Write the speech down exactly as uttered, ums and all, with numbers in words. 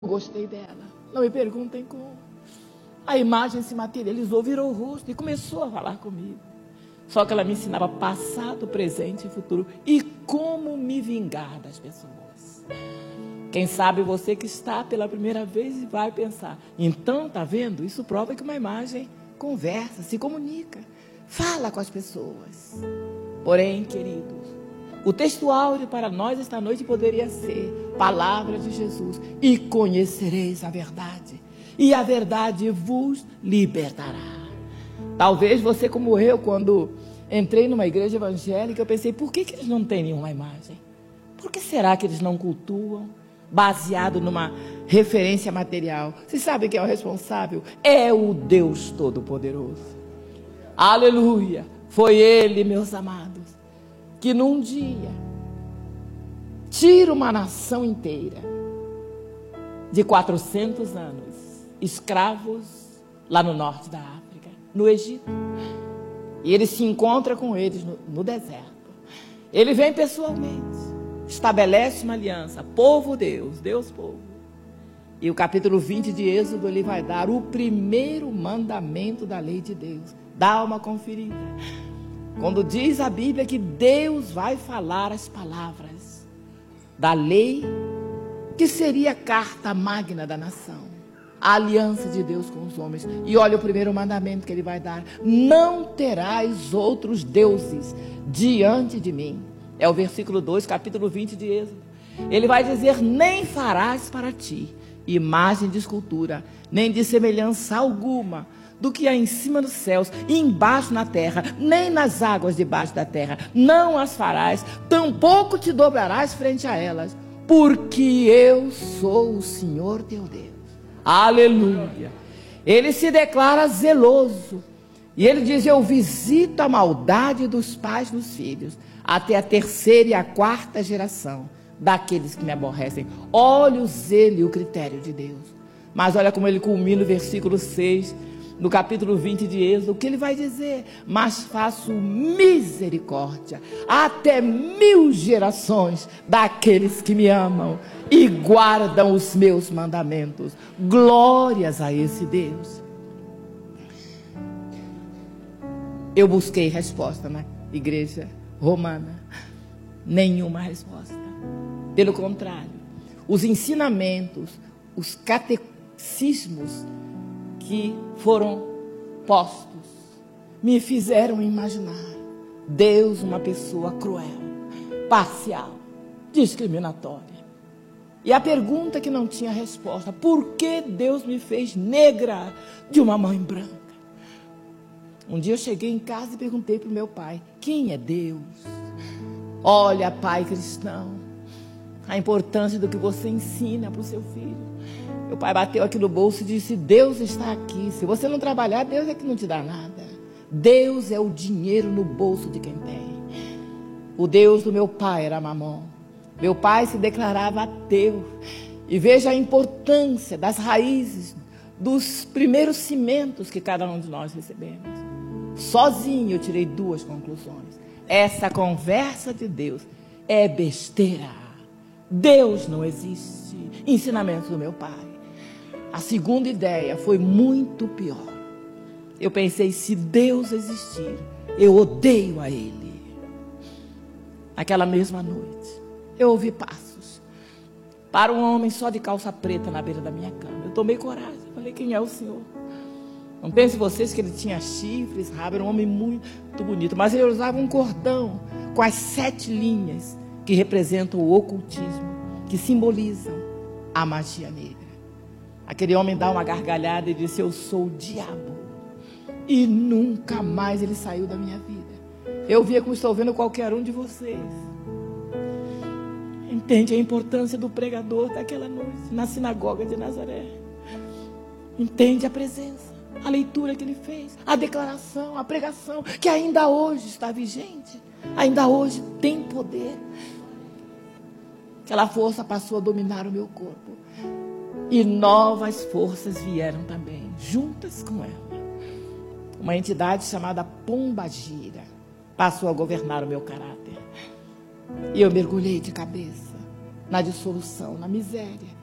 Gostei dela. Não me perguntem como. A imagem se materializou, virou o rosto e começou a falar comigo. Só que ela me ensinava passado, presente e futuro. E como me vingar das pessoas. Quem sabe você que está pela primeira vez e vai pensar. Então, tá vendo? Isso prova que uma imagem conversa, se comunica. Fala com as pessoas. Porém, queridos, o texto áureo para nós esta noite poderia ser palavra de Jesus. E conhecereis a verdade. E a verdade vos libertará. Talvez você como eu, quando entrei numa igreja evangélica, eu pensei, por que, que eles não têm nenhuma imagem? Por que será que eles não cultuam? Baseado numa referência material. Vocês sabem quem é o responsável? É o Deus Todo-Poderoso. Aleluia! Foi Ele, meus amados, que num dia tira uma nação inteira de quatrocentos anos, escravos lá no norte da África, no Egito. E ele se encontra com eles no, no deserto. Ele vem pessoalmente, estabelece uma aliança, povo Deus, Deus povo. E o capítulo vinte de Êxodo, ele vai dar o primeiro mandamento da lei de Deus. Dá uma conferida. Quando diz a Bíblia que Deus vai falar as palavras da lei, que seria a carta magna da nação, a aliança de Deus com os homens. E olha o primeiro mandamento que ele vai dar: não terás outros deuses diante de mim. É o versículo dois, capítulo vinte de Êxodo. Ele vai dizer: nem farás para ti imagem de escultura, nem de semelhança alguma do que há em cima dos céus e embaixo na terra, nem nas águas debaixo da terra. Não as farás, tampouco te dobrarás frente a elas, porque eu sou o Senhor teu Deus. Aleluia! Ele se declara zeloso. E ele diz: eu visito a maldade dos pais nos filhos, até a terceira e a quarta geração daqueles que me aborrecem. Olha o zelo e o critério de Deus. Mas olha como ele culmina o versículo seis, no capítulo vinte de Êxodo, o que ele vai dizer? Mas faço misericórdia até mil gerações daqueles que me amam e guardam os meus mandamentos. Glórias a esse Deus. Eu busquei resposta na igreja romana. Nenhuma resposta. Pelo contrário, os ensinamentos, os catecismos que foram postos me fizeram imaginar Deus uma pessoa cruel, parcial, discriminatória. E a pergunta que não tinha resposta: por que Deus me fez negra de uma mãe branca? Um dia eu cheguei em casa e perguntei para o meu pai: quem é Deus? Olha, pai cristão, a importância do que você ensina para o seu filho. Meu pai bateu aqui no bolso e disse: Deus está aqui. Se você não trabalhar, Deus é que não te dá nada. Deus é o dinheiro no bolso de quem tem. O Deus do meu pai era Mamon. Meu pai se declarava ateu. E veja a importância das raízes, dos primeiros cimentos que cada um de nós recebemos. Sozinho eu tirei duas conclusões. Essa conversa de Deus é besteira. Deus não existe. Ensinamento do meu pai. A segunda ideia foi muito pior. Eu pensei: se Deus existir, eu odeio a Ele. Naquela mesma noite, eu ouvi passos. Para um homem só de calça preta na beira da minha cama. Eu tomei coragem. Falei: quem é o Senhor? Não pense vocês que ele tinha chifres, rabo. Era um homem muito bonito. Mas ele usava um cordão com as sete linhas que representam o ocultismo, que simbolizam a magia negra. Aquele homem dá uma gargalhada e disse: eu sou o diabo. E nunca mais ele saiu da minha vida. Eu via como estou vendo qualquer um de vocês. Entende a importância do pregador daquela noite na sinagoga de Nazaré? Entende a presença, a leitura que ele fez, a declaração, a pregação, que ainda hoje está vigente, ainda hoje tem poder. Aquela força passou a dominar o meu corpo. E novas forças vieram também, juntas com ela. Uma entidade chamada Pombagira passou a governar o meu caráter. E eu mergulhei de cabeça na dissolução, na miséria.